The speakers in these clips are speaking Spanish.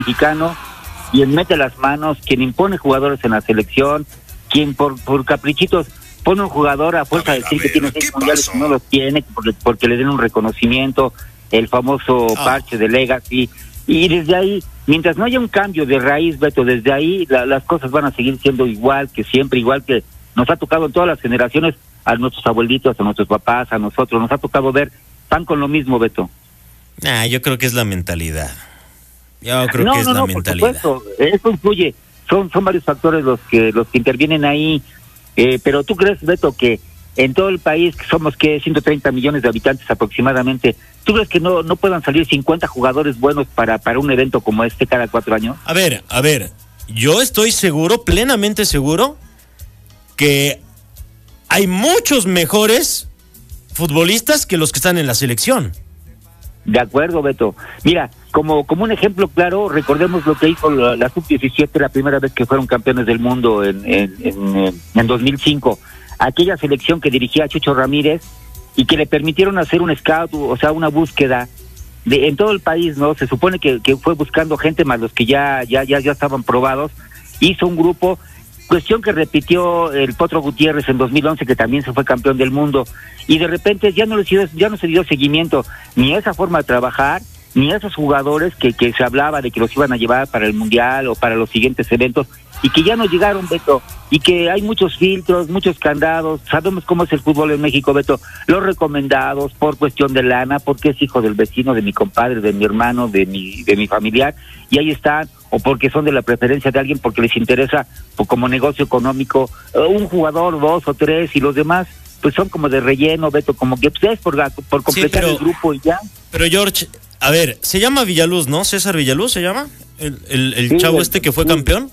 mexicano, quien mete las manos, quien impone jugadores en la selección, quien por caprichitos pone un jugador a fuerza de decir que tiene 6 mundiales y no los tiene porque le den un reconocimiento, el famoso parche de Legacy, y desde ahí, mientras no haya un cambio de raíz, Beto, desde ahí las cosas van a seguir siendo igual que siempre, igual que nos ha tocado en todas las generaciones, a nuestros abuelitos, a nuestros papás, a nosotros, nos ha tocado ver, están con lo mismo, Beto. Yo creo que es la mentalidad. Yo creo que es la mentalidad. Por supuesto, eso influye, son varios factores los que intervienen ahí, pero ¿tú crees, Beto, que en todo el país, que somos 130 millones de habitantes aproximadamente, ¿tú crees que no puedan salir 50 jugadores buenos para un evento como este cada 4 años? A ver, yo estoy seguro, plenamente seguro, que hay muchos mejores futbolistas que los que están en la selección. De acuerdo, Beto. Mira, como un ejemplo claro, recordemos lo que hizo la Sub-17 la primera vez que fueron campeones del mundo en 2005. Aquella selección que dirigía Chucho Ramírez y que le permitieron hacer un scout, o sea, una búsqueda en todo el país, ¿no? Se supone que fue buscando gente más los que ya estaban probados. Hizo un grupo, cuestión que repitió el Potro Gutiérrez en 2011, que también se fue campeón del mundo, y de repente ya no se dio seguimiento ni a esa forma de trabajar, ni a esos jugadores que se hablaba de que los iban a llevar para el Mundial o para los siguientes eventos, y que ya no llegaron, Beto, y que hay muchos filtros, muchos candados. Sabemos cómo es el fútbol en México, Beto, los recomendados por cuestión de lana, porque es hijo del vecino, de mi compadre, de mi hermano, de mi familiar, y ahí están, o porque son de la preferencia de alguien, porque les interesa como negocio económico, un jugador, 2 o 3, y los demás pues son como de relleno, Beto, como que pues, es por completar el grupo y ya. Pero George, a ver, se llama Villaluz, ¿no? César Villaluz se llama, el sí, chavo que fue campeón.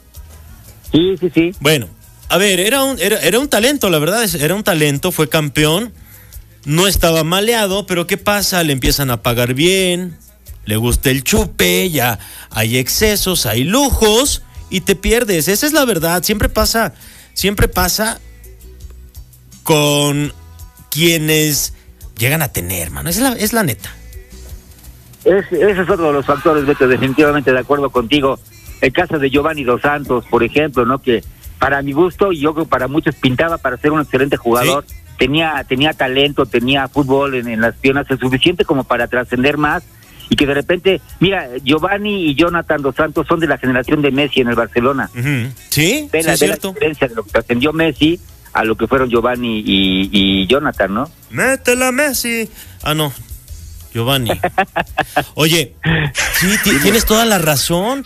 Sí. Bueno, a ver, era un talento, la verdad, era un talento, fue campeón, no estaba maleado, pero ¿qué pasa? Le empiezan a pagar bien, le gusta el chupe, ya hay excesos, hay lujos y te pierdes. Esa es la verdad, siempre pasa con quienes llegan a tener, mano, es la neta. Ese es otro de los factores, Beto, definitivamente de acuerdo contigo. El caso de Giovanni Dos Santos, por ejemplo, ¿no? Que para mi gusto, y yo creo que para muchos, pintaba para ser un excelente jugador. ¿Sí? Tenía talento, tenía fútbol en las piernas, el suficiente como para trascender más, y que de repente, mira, Giovanni y Jonathan Dos Santos son de la generación de Messi en el Barcelona. Uh-huh. Sí, es cierto. La diferencia de lo que trascendió Messi a lo que fueron Giovanni y Jonathan, ¿no? ¡Métela, Messi! No, Giovanni. Oye, sí, tienes toda la razón.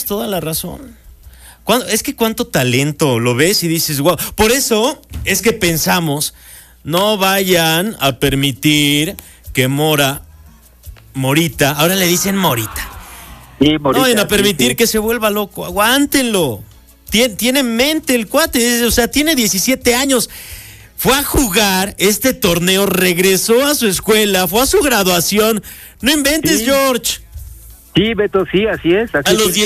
Es que cuánto talento, lo ves y dices, wow. Por eso es que pensamos, no vayan a permitir que Morita, ahora le dicen Morita. Sí, Morita. No vayan a permitir que se vuelva loco, aguántenlo. Tiene mente el cuate, o sea, tiene 17 años. Fue a jugar este torneo, regresó a su escuela, fue a su graduación. No inventes, sí. George. Sí, Beto, sí, así es. A los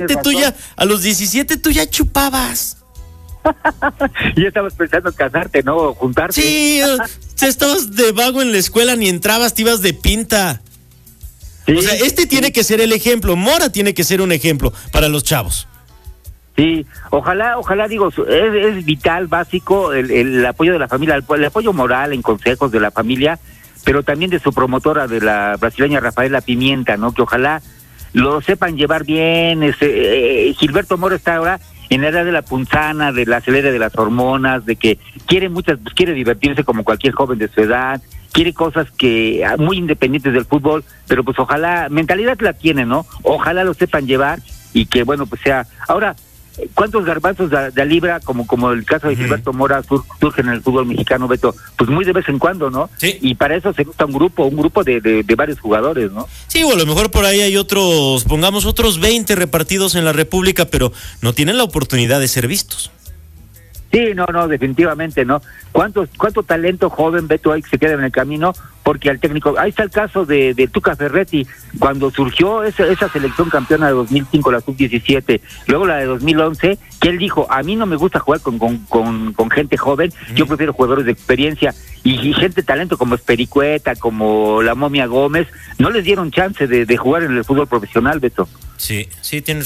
17 tú ya chupabas. Y ya estabas pensando en casarte, ¿no? Juntarte. Sí, estabas de vago en la escuela, ni entrabas, te ibas de pinta. Sí, o sea, tiene que ser el ejemplo. Mora tiene que ser un ejemplo para los chavos. Sí, ojalá digo, es vital, básico el apoyo de la familia, el apoyo moral en consejos de la familia, pero también de su promotora, de la brasileña Rafaela Pimienta, ¿no? Que ojalá lo sepan llevar bien. Gilberto Mora está ahora en la edad de la punzana, de la acelera de las hormonas, de que quiere divertirse como cualquier joven de su edad, quiere cosas que muy independientes del fútbol, pero pues ojalá, mentalidad la tiene, ¿no? Ojalá lo sepan llevar y que bueno, pues sea. Ahora, ¿cuántos garbanzos de libra, como el caso de Gilberto Mora, surgen en el fútbol mexicano, Beto? Pues muy de vez en cuando, ¿no? Sí. Y para eso se necesita un grupo de varios jugadores, ¿no? Sí, o a lo mejor por ahí hay otros 20 repartidos en la República, pero no tienen la oportunidad de ser vistos. Sí, no, definitivamente, ¿no? ¿Cuánto talento joven, Beto, hay que se queda en el camino porque al técnico, ahí está el caso de Tuca Ferretti, cuando surgió esa selección campeona de 2005, la sub-17, luego la de 2011, que él dijo, a mí no me gusta jugar con gente joven, yo prefiero jugadores de experiencia, y gente de talento como Espericueta, como la Momia Gómez, no les dieron chance de jugar en el fútbol profesional, Beto. Sí, tienes